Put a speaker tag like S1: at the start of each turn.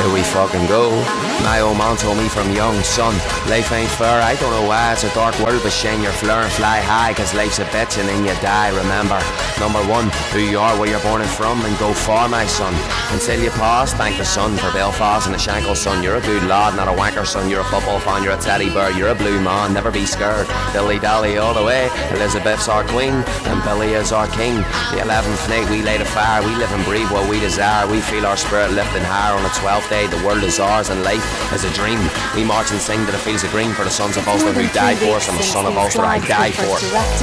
S1: Here we fucking go. My old man told me from young, son, life ain't fair, I don't know why. It's a dark world, but shame your flare and fly high, cause life's a bitch and then you die. Remember, number one, who you are, where you're born and from, and go far, my son. Until you pass, thank the sun for Belfast and the Shankle, son. You're a good lad, not a wanker, son. You're a football fan, you're a teddy bear, you're a blue man, never be scared. Dilly dally all the way, Elizabeth's our queen, and Billy is our king. The 11th night we light a fire, we live and breathe what we desire. We feel our spirit lifting higher on the 12th day. The world is ours and life is a dream. We march and sing to the fields of green for the sons of Ulster who died for us, and the son of Ulster I die for.